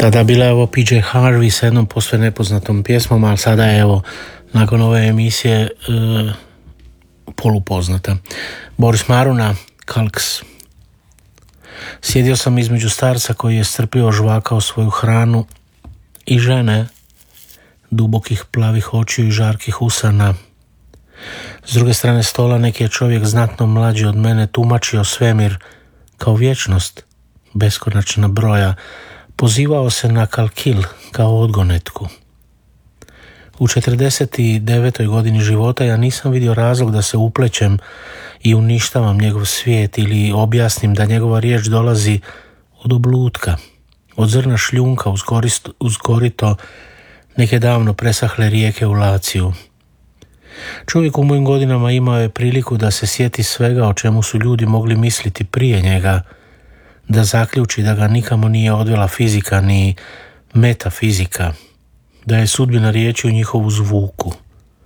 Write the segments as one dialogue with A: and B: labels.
A: Tada bila je ovo PJ Harvey sa jednom posve nepoznatom pjesmom, ali sada je evo nakon ove emisije polupoznata. Boris Maruna, Kalks. Sjedio sam između starca koji je strpljivo žvakao svoju hranu i žene dubokih plavih očiju i žarkih usana. S druge strane stola neki je čovjek znatno mlađi od mene tumačio svemir kao vječnost, beskonačna broja, pozivao se na kalkil kao odgonetku. U 49. godini života ja nisam vidio razlog da se uplećem i uništavam njegov svijet ili objasnim da njegova riječ dolazi od oblutka, od zrna šljunka uz korito neke davno presahle rijeke u Laciju. Čovjek u mojim godinama imao je priliku da se sjeti svega o čemu su ljudi mogli misliti prije njega, da zaključi da ga nikamo nije odvela fizika ni metafizika, da je sudbina riječi u njihovu zvuku.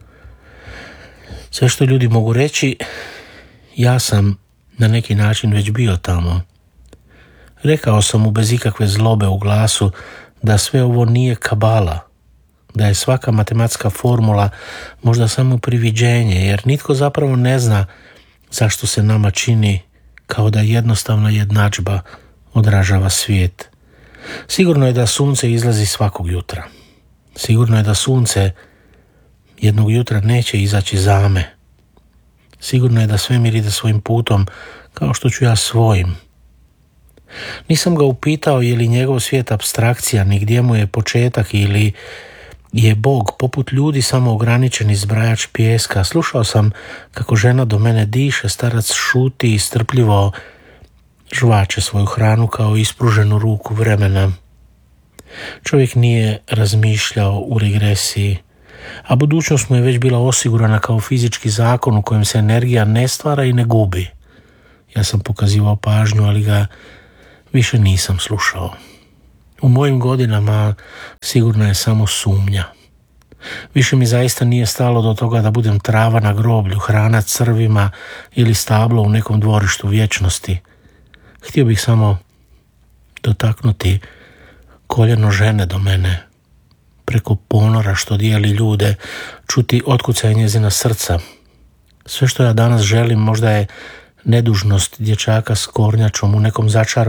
A: Sve što ljudi mogu reći, ja sam na neki način već bio tamo. Rekao sam mu bez ikakve zlobe u glasu da sve ovo nije kabala, da je svaka matematska formula možda samo priviđenje, jer nitko zapravo ne zna zašto se nama čini kao da jednostavna jednadžba odražava svijet. Sigurno je da sunce izlazi svakog jutra. Sigurno je da sunce jednog jutra neće izaći zame. Sigurno je da svemir ide svojim putom kao što ću ja svojim. Nisam ga upitao je li njegov svijet apstrakcija, ni gdje mu je početak ili je Bog poput ljudi samo ograničeni zbrajač pijeska. Slušao sam kako žena do mene diše, starac šuti i strpljivo žvače svoju hranu kao ispruženu ruku vremena. Čovjek nije razmišljao u regresiji, a budućnost mu je već bila osigurana kao fizički zakon u kojem se energija ne stvara i ne gubi. Ja sam pokazivao pažnju, ali ga više nisam slušao. U mojim godinama sigurno je samo sumnja. Više mi zaista nije stalo do toga da budem trava na groblju, hrana crvima ili stablo u nekom dvorištu vječnosti. Htio bih samo dotaknuti koljeno žene do mene, preko ponora što dijeli ljude, čuti otkucaj njezina srca. Sve što ja danas želim možda je nedužnost dječaka s kornjačom u nekom začaranom